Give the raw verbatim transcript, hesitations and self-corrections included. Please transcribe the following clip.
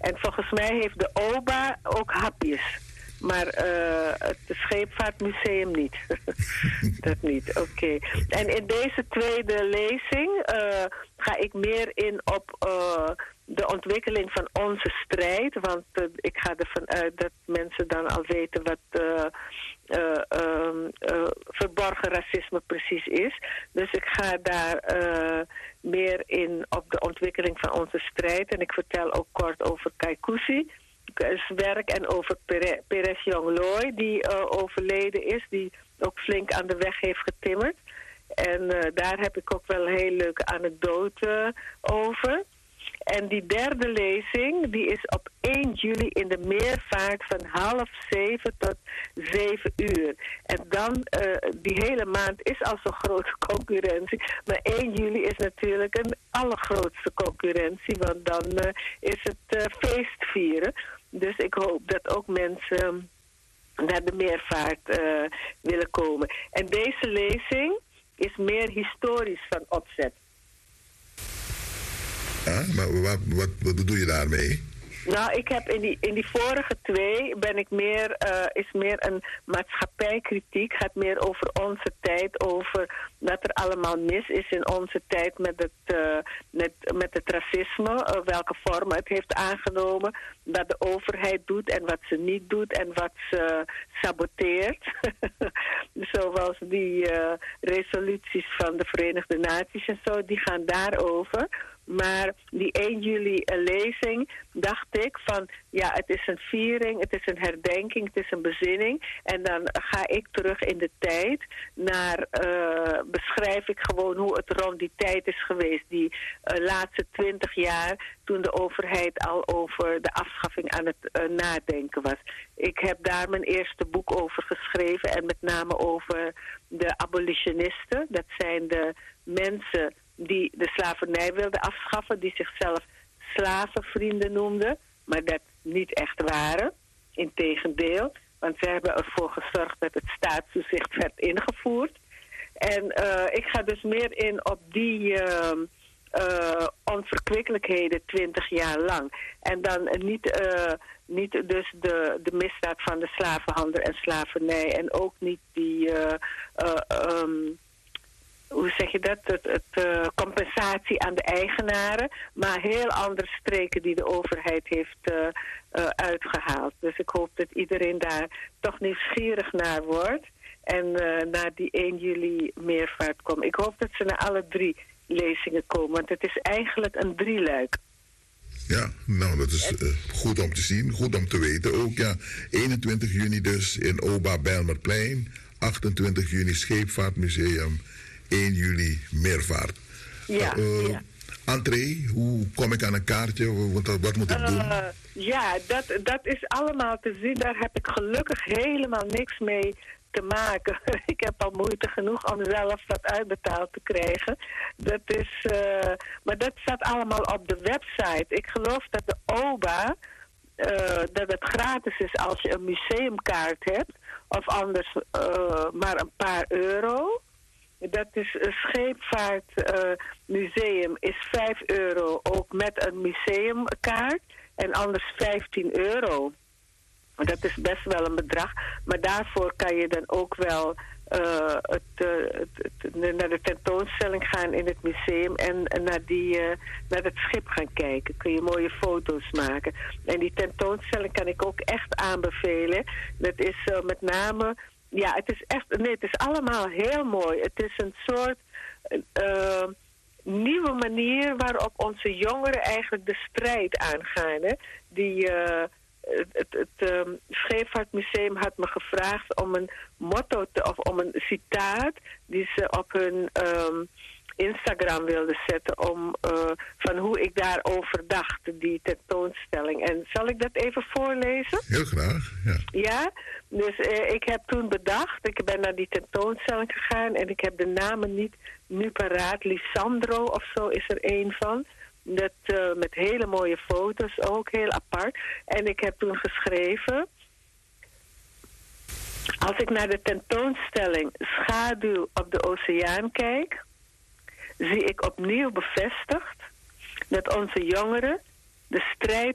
En volgens mij heeft de O B A ook hapjes. Maar uh, het Scheepvaartmuseum niet. Dat niet, oké. Okay. En in deze tweede lezing uh, ga ik meer in op uh, de ontwikkeling van onze strijd. Want uh, ik ga ervan uit dat mensen dan al weten wat uh, uh, um, uh, verborgen racisme precies is. Dus ik ga daar uh, meer in op de ontwikkeling van onze strijd. En ik vertel ook kort over Kaikousi. Werk en over Perez Jongloy, die uh, overleden is, die ook flink aan de weg heeft getimmerd. En uh, daar heb ik ook wel een hele leuke anekdote over. En die derde lezing, die is op één juli in de Meervaart van half zeven tot zeven uur. En dan, uh, die hele maand is al zo'n grote concurrentie. Maar één juli is natuurlijk een allergrootste concurrentie, want dan uh, is het uh, feestvieren. Dus ik hoop dat ook mensen naar de Meervaart uh, willen komen. En deze lezing is meer historisch van opzet. Ah, maar wat, wat, wat bedoel je daarmee? Nou, ik heb in die, in die vorige twee ben ik meer, uh, is meer een maatschappijkritiek. Gaat meer over onze tijd, over wat er allemaal mis is in onze tijd met het, uh, met, met het racisme. Uh, welke vormen het heeft aangenomen, wat de overheid doet en wat ze niet doet en wat ze saboteert. Zoals die uh, resoluties van de Verenigde Naties en zo, die gaan daarover. Maar die één juli lezing dacht ik van, ja, het is een viering, het is een herdenking, het is een bezinning. En dan ga ik terug in de tijd naar, uh, beschrijf ik gewoon hoe het rond die tijd is geweest. Die uh, laatste twintig jaar, toen de overheid al over de afschaffing aan het uh, nadenken was. Ik heb daar mijn eerste boek over geschreven en met name over de abolitionisten. Dat zijn de mensen die de slavernij wilden afschaffen, die zichzelf slavenvrienden noemden, maar dat niet echt waren. Integendeel, want ze hebben ervoor gezorgd dat het staatstoezicht werd ingevoerd. En uh, ik ga dus meer in op die uh, uh, onverkwikkelijkheden twintig jaar lang. En dan niet, uh, niet dus de, de misdaad van de slavenhandel en slavernij en ook niet die Uh, uh, um, hoe zeg je dat, het, het uh, compensatie aan de eigenaren, maar heel andere streken die de overheid heeft uh, uh, uitgehaald. Dus ik hoop dat iedereen daar toch nieuwsgierig naar wordt en uh, naar die één juli Meervaart komt. Ik hoop dat ze naar alle drie lezingen komen, want het is eigenlijk een drieluik. Ja, nou dat is uh, goed om te zien, goed om te weten ook. Ja, eenentwintig juni dus in O B A Bijlmerplein, achtentwintig juni Scheepvaartmuseum, één juli Meervaart. Ja, uh, ja. Entree, hoe kom ik aan een kaartje? Wat, wat moet ik uh, doen? Ja, dat, dat is allemaal te zien. Daar heb ik gelukkig helemaal niks mee te maken. Ik heb al moeite genoeg om zelf wat uitbetaald te krijgen. Dat is, uh, maar dat staat allemaal op de website. Ik geloof dat de O B A, uh, dat het gratis is als je een museumkaart hebt. Of anders uh, maar een paar euro. Dat is een scheepvaartmuseum uh, is vijf euro, ook met een museumkaart. En anders vijftien euro. Dat is best wel een bedrag. Maar daarvoor kan je dan ook wel uh, het, uh, het, het, naar de tentoonstelling gaan in het museum. En, en naar, die, uh, naar het schip gaan kijken. Kun je mooie foto's maken. En die tentoonstelling kan ik ook echt aanbevelen. Dat is uh, met name... Ja, het is echt... Nee, het is allemaal heel mooi. Het is een soort uh, nieuwe manier waarop onze jongeren eigenlijk de strijd aangaan. Hè? Die, uh, het het um, Scheepvaartmuseum had me gevraagd om een motto te, of om een citaat die ze op hun um, Instagram wilden zetten om uh, van hoe ik daarover dacht, die tentoonstelling. En zal ik dat even voorlezen? Heel graag, ja. Ja, dus uh, ik heb toen bedacht, ik ben naar die tentoonstelling gegaan en ik heb de namen niet nu paraat. Lisandro of zo is er één van. Dat, uh, met hele mooie foto's ook, heel apart. En ik heb toen geschreven: als ik naar de tentoonstelling Schaduw op de Oceaan kijk, zie ik opnieuw bevestigd dat onze jongeren de strijd